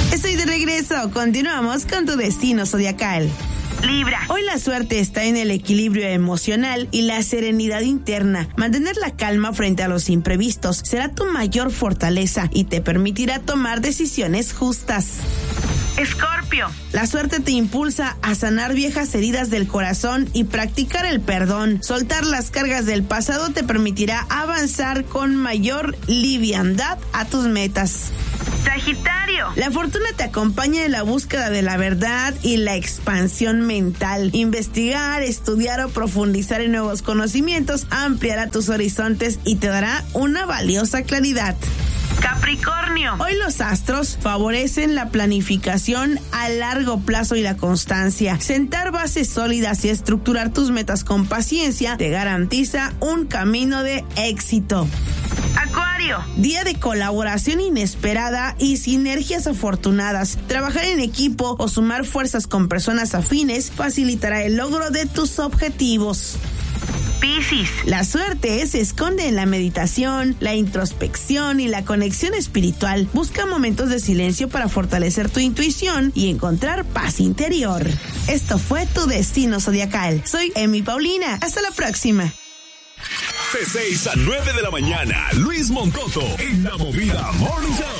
Estoy de regreso. Continuamos con tu destino zodiacal. Libra. Hoy la suerte está en el equilibrio emocional y la serenidad interna. Mantener la calma frente a los imprevistos será tu mayor fortaleza y te permitirá tomar decisiones justas. Escorpio. La suerte te impulsa a sanar viejas heridas del corazón y practicar el perdón. Soltar las cargas del pasado te permitirá avanzar con mayor liviandad a tus metas. Sagitario. La fortuna te acompaña en la búsqueda de la verdad y la expansión mental. Investigar, estudiar o profundizar en nuevos conocimientos ampliará tus horizontes y te dará una valiosa claridad. Capricornio. Hoy los astros favorecen la planificación a largo plazo y la constancia. Sentar bases sólidas y estructurar tus metas con paciencia te garantiza un camino de éxito. Acuario. Día de colaboración inesperada y sinergias afortunadas. Trabajar en equipo o sumar fuerzas con personas afines facilitará el logro de tus objetivos. Piscis. La suerte se esconde en la meditación, la introspección y la conexión espiritual. Busca momentos de silencio para fortalecer tu intuición y encontrar paz interior. Esto fue tu destino zodiacal. Soy Emi Paulina. Hasta la próxima. De 6 a 9 de la mañana, Luis Montoto en La Movida Morning Show.